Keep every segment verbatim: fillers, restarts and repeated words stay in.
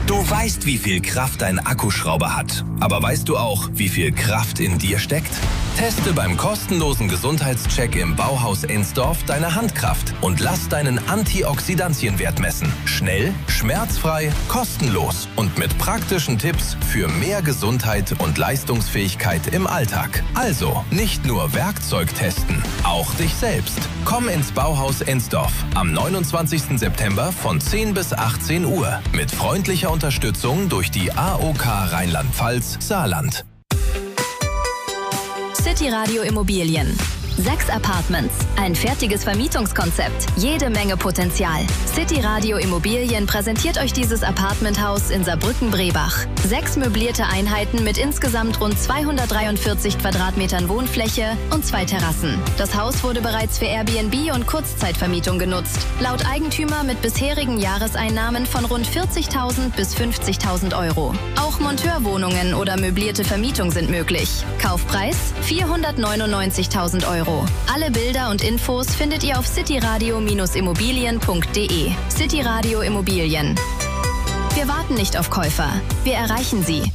Du weißt, wie viel Kraft ein Akkuschrauber hat. Aber weißt du auch, wie viel Kraft in dir steckt? Teste beim kostenlosen Gesundheitscheck im Bauhaus Ensdorf deine Handkraft und lass deinen Antioxidantienwert messen. Schnell, schmerzfrei, kostenlos und mit praktischen Tipps für mehr Gesundheit und Leistungsfähigkeit im Alltag. Also nicht nur Werkzeug testen, auch dich selbst. Komm ins Bauhaus Ensdorf am neunundzwanzigsten September von zehn bis achtzehn Uhr mit freundlicher Unterstützung durch die A O K Rheinland-Pfalz Saarland. City Radio Immobilien. Sechs Apartments, ein fertiges Vermietungskonzept, jede Menge Potenzial. City Radio Immobilien präsentiert euch dieses Apartmenthaus in Saarbrücken-Brebach. Sechs möblierte Einheiten mit insgesamt rund zweihundertdreiundvierzig Quadratmetern Wohnfläche und zwei Terrassen. Das Haus wurde bereits für Airbnb und Kurzzeitvermietung genutzt. Laut Eigentümer mit bisherigen Jahreseinnahmen von rund vierzigtausend bis fünfzigtausend Euro. Auch Monteurwohnungen oder möblierte Vermietung sind möglich. Kaufpreis vierhundertneunundneunzigtausend Euro. Alle Bilder und Infos findet ihr auf cityradio immobilien punkt de. City Radio Immobilien. Wir warten nicht auf Käufer, wir erreichen sie.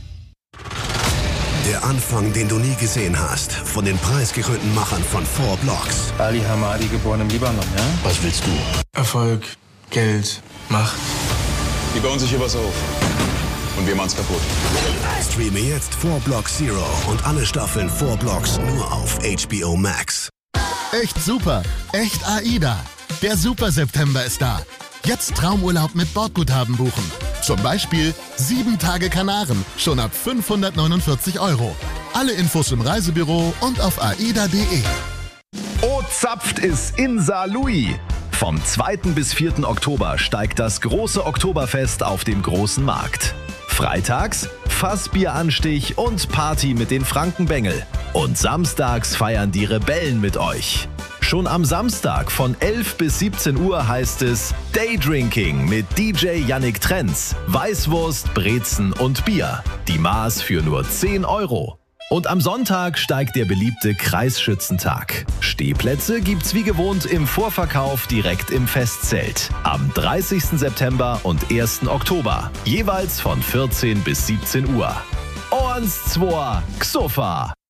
Der Anfang, den du nie gesehen hast, von den preisgekrönten Machern von Four Blocks. Ali Hamadi, geboren im Libanon, ja? Was willst du? Erfolg, Geld, Macht. Die bauen sich hier was auf. Und wir machen's kaputt. Streame jetzt Four Blocks Zero und alle Staffeln Four Blocks nur auf H B O Max. Echt super, echt AIDA. Der Super September ist da. Jetzt Traumurlaub mit Bordguthaben buchen. Zum Beispiel sieben Tage Kanaren, schon ab fünfhundertneunundvierzig Euro. Alle Infos im Reisebüro und auf aida punkt de. Oh, zapft ist in Saarlouis. Vom zweiten bis vierten Oktober steigt das große Oktoberfest auf dem großen Markt. Freitags Fassbieranstich und Party mit den Frankenbengel. Und samstags feiern die Rebellen mit euch. Schon am Samstag von elf bis siebzehn Uhr heißt es Daydrinking mit D J Yannick Trenz, Weißwurst, Brezen und Bier. Die Maß für nur zehn Euro. Und am Sonntag steigt der beliebte Kreisschützentag. Stehplätze gibt's wie gewohnt im Vorverkauf direkt im Festzelt. Am dreißigsten September und ersten Oktober. Jeweils von vierzehn bis siebzehn Uhr. Orns zwei Xofa.